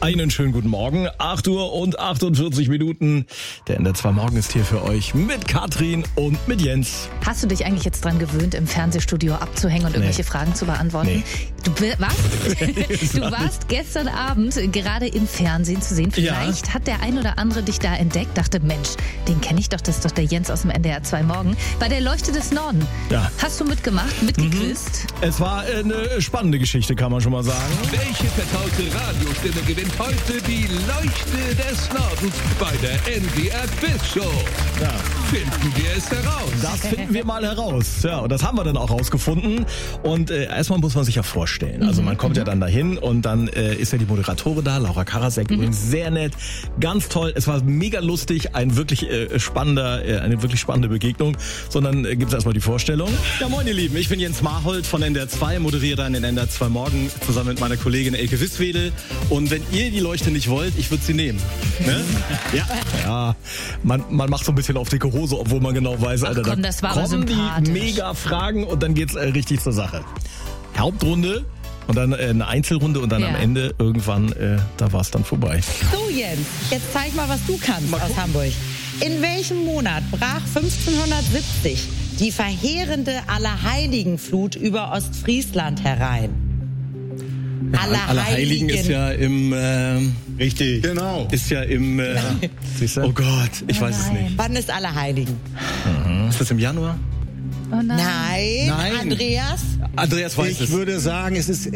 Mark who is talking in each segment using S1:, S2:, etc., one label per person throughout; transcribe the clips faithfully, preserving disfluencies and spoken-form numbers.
S1: Einen schönen guten Morgen. acht Uhr und achtundvierzig Minuten. Der N D R zwei Morgen ist hier für euch mit Katrin und mit Jens.
S2: Hast du dich eigentlich jetzt dran gewöhnt, im Fernsehstudio abzuhängen und irgendwelche nee. Fragen zu beantworten?
S1: Nee.
S2: Du warst, du warst gestern Abend gerade im Fernsehen zu sehen. Vielleicht ja. hat der ein oder andere dich da entdeckt, dachte, Mensch, den kenne ich doch, das ist doch der Jens aus dem N D R zwei Morgen. Bei der Leuchte des Norden. Ja. Hast du mitgemacht, mitgequizt?
S1: Mhm. Es war eine spannende Geschichte, kann man schon mal sagen.
S3: Welche vertraute Radiostimme gewinnt heute die Leuchte des Nordens bei der N D R Quiz Show? Ja. Finden wir es heraus.
S1: Das finden wir mal heraus. Ja, und das haben wir dann auch rausgefunden. Und äh, erstmal muss man sich ja vorstellen. Also man kommt mhm. ja dann dahin und dann äh, ist ja die Moderatorin da, Laura Karasek, mhm. übrigens sehr nett, ganz toll. Es war mega lustig, ein wirklich äh, spannender, äh, eine wirklich spannende Begegnung. Sondern äh, gibt es erstmal die Vorstellung.
S4: Ja, moin ihr Lieben, ich bin Jens Marhold von N D R zwei, moderiere dann den N D R zwei Morgen zusammen mit meiner Kollegin Elke Wisswedel. Und wenn ihr die Leuchte nicht wollt, ich würde sie nehmen. Ne?
S1: Ja, ja man, man macht so ein bisschen auf dicke Hose, obwohl man genau weiß,
S2: Ach,
S1: Alter,
S2: komm,
S1: da
S2: das war
S1: kommen die mega Fragen und dann geht's äh, richtig zur Sache. Hauptrunde und dann äh, eine Einzelrunde und dann ja. am Ende irgendwann, äh, da war es dann vorbei.
S5: So Jens, jetzt zeig mal, was du kannst mal aus Hamburg. In welchem Monat brach fünfzehnhundertsiebzig die verheerende Allerheiligenflut über Ostfriesland herein?
S4: Allerheiligen, Allerheiligen ist ja im... Äh,
S1: Richtig.
S4: Genau. Ist ja im... Äh,
S1: Siehst du?
S4: Oh Gott, ich
S2: oh
S4: weiß es nicht.
S5: Wann ist Allerheiligen?
S4: Mhm. Ist das im Januar?
S2: Oh nein.
S5: Nein.
S4: Nein.
S5: Andreas?
S4: Andreas weiß
S6: ich
S4: es.
S6: Ich würde sagen, es ist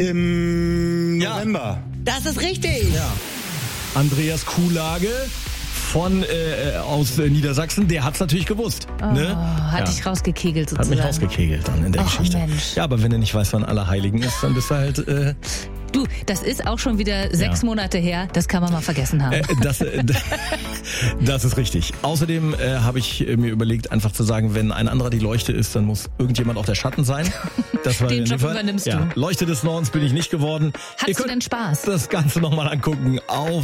S6: im
S4: ja.
S6: November.
S5: Das ist richtig.
S4: Ja.
S1: Andreas Kuhlage von äh, aus äh, Niedersachsen, der hat's natürlich gewusst.
S2: Oh,
S1: ne?
S2: Hat
S1: ja.
S2: dich rausgekegelt sozusagen.
S1: Hat mich rausgekegelt dann in der
S2: Och,
S1: Geschichte.
S2: Mensch.
S1: Ja, aber wenn du nicht weißt, wann Allerheiligen ist, dann bist du halt... Äh,
S2: Du, das ist auch schon wieder sechs ja. Monate her. Das kann man mal vergessen haben.
S1: Äh, das, äh, das ist richtig. Außerdem äh, habe ich äh, mir überlegt, einfach zu sagen, wenn ein anderer die Leuchte ist, dann muss irgendjemand auch der Schatten sein. Das war
S2: Den Job
S1: Fall.
S2: übernimmst
S1: ja.
S2: du.
S1: Leuchte des Nordens bin ich nicht geworden.
S2: Hattest du denn Spaß?
S1: Das Ganze nochmal angucken auf